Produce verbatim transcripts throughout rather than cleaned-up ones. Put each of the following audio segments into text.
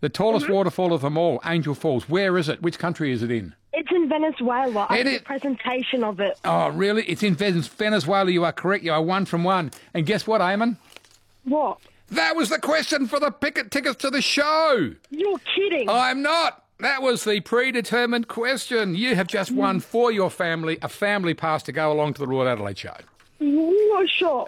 The tallest waterfall of them all, Angel Falls. Where is it? Which country is it in? It's in Venezuela. I It did is- a presentation of it. Oh, really? It's in Ven- Venezuela. You are correct. You are one from one. And guess what, Eamon? What? That was the question for the picket tickets to the show. You're kidding. I'm not. That was the predetermined question. You have just won for your family a family pass to go along to the Royal Adelaide Show. You're sure.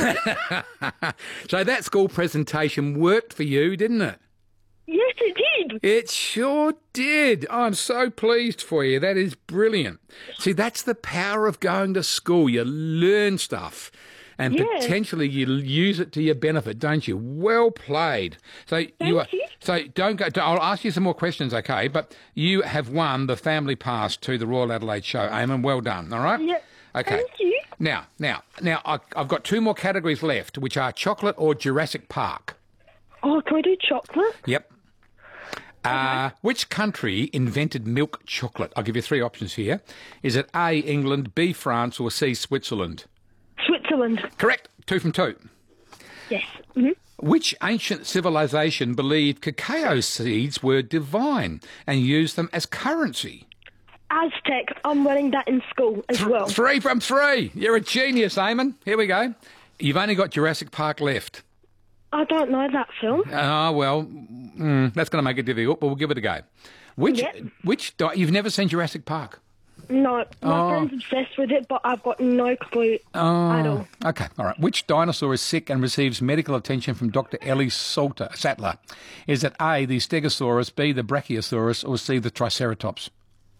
So that school presentation worked for you, didn't it? Yes, it did. It sure did. I'm so pleased for you. That is brilliant. See, that's the power of going to school. You learn stuff and Yes. potentially you use it to your benefit, don't you? Well played. So you are, you. so don't go. I'll ask you some more questions, okay? But you have won the family pass to the Royal Adelaide Show, Eamon. Well done. All right. Yep. Okay. Thank you. Now, now, now, I, I've got two more categories left, which are chocolate or Jurassic Park. Oh, can we do chocolate? Yep. Uh, which country invented milk chocolate? I'll give you three options here. Is it A, England, B, France, or C, Switzerland? Switzerland. Correct. Two from two. Yes. hmm Which ancient civilization believed cacao seeds were divine and used them as currency? Aztec. I'm learning that in school as well. Three from three. You're a genius, Eamon. Here we go. You've only got Jurassic Park left. I don't know that film. Ah, well, mm, that's going to make it difficult, but we'll give it a go. Which, Yep. which, di- you've never seen Jurassic Park? No, my Oh. friend's obsessed with it, but I've got no clue Oh, at all. okay, all right. Which dinosaur is sick and receives medical attention from Doctor Ellie Salter, Sattler? Is it A, the Stegosaurus, B, the Brachiosaurus, or C, the Triceratops?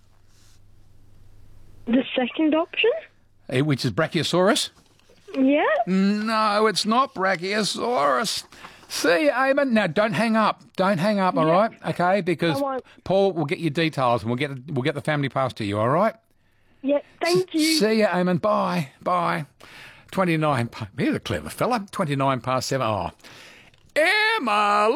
The second option? Eh, Which is Brachiosaurus? Yeah. No, it's not Brachiosaurus. See you, Eamon. Now, don't hang up. Don't hang up, all Yeah. right? Okay, because I won't. Paul will get your details and we'll get we'll get the family pass to you, all right? Yeah. Thank you. See you, Eamon. Bye. Bye. twenty-nine. pa- He's a clever fella. twenty-nine past seven. Oh. Emily!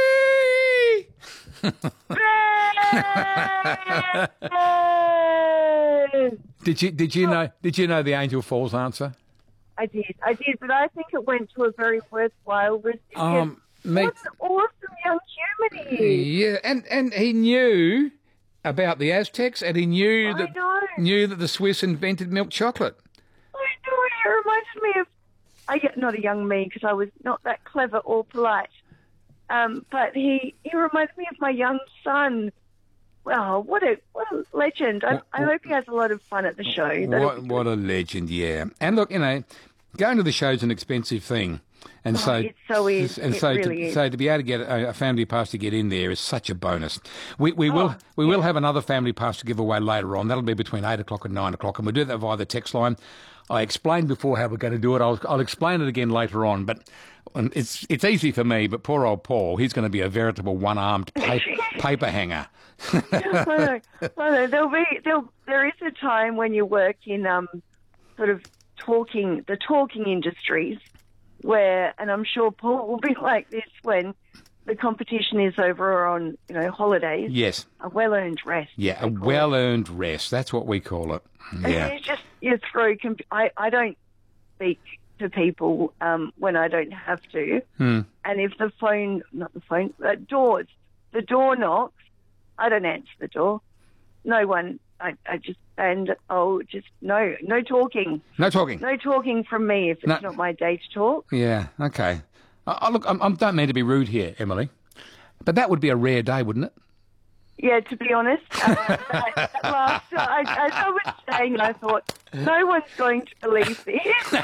Did you did you know did you know the Angel Falls answer? I did, I did, but I think it went to a very worthwhile recipient. Um, me- What an awesome young human he is. Yeah, and and he knew about the Aztecs, and he knew I that know. knew that the Swiss invented milk chocolate. I know, it reminds me of, I get not a young me because I was not that clever or polite, um, but he, he reminds me of my young son. Wow, what a what a legend! I, What- I hope he has a lot of fun at the show. That'll What be what a legend, yeah. And look, you know, going to the show's an expensive thing, and so Oh, it so is. and It so really to, is. so to be able to get a, a family pass to get in there is such a bonus. We we will Oh, we will have another family pass to give away later on. That'll be between eight o'clock and nine o'clock, and we'll do that via the text line. I explained before how we're going to do it. I'll I'll explain it again later on, but. And it's it's easy for me, but poor old Paul, he's going to be a veritable one-armed pa- paper hanger. I know, I know. There'll be there'll, there is a time when you work in um sort of talking the talking industries where, and I'm sure Paul will be like this when the competition is over or on you know holidays. Yes, A well-earned rest. yeah, a they call it. well-earned rest. That's what we call it. And Yeah. you just you throw. Comp- I I don't speak to people um, when I don't have to. Hmm. And if the phone, not the phone, the doors, the door knocks, I don't answer the door. No one. I, I just and oh, just no, no talking, No talking. no talking from me if it's No. not my day to talk. Yeah, okay. I, I look, I, I don't mean to be rude here, Emily, but that would be a rare day, wouldn't it? Yeah, to be honest, uh, that, well, so I, as I was saying, I thought no one's going to believe this, and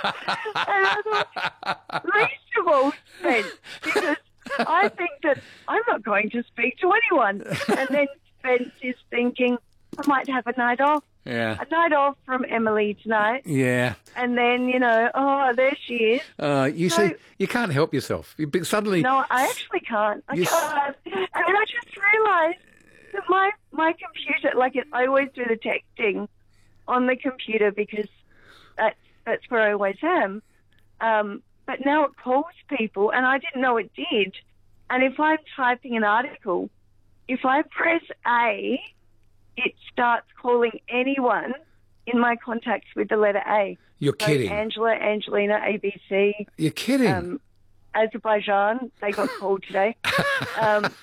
I thought least of all Spence, because I think that I'm not going to speak to anyone, and then Spence is thinking I might have a night off, Yeah. a night off from Emily tonight, Yeah. and then you know, oh, there she is. Uh, you No. see, you can't help yourself. You, but suddenly, No, I actually can't. I You s- can't. And I just realised that my, my computer, like it, I always do the texting on the computer because that's, that's where I always am. Um, but now it calls people, and I didn't know it did. And if I'm typing an article, if I press A, it starts calling anyone in my contacts with the letter A. you're So kidding. Angela, Angelina, A B C, You're kidding. um, Azerbaijan, they got called today. Um,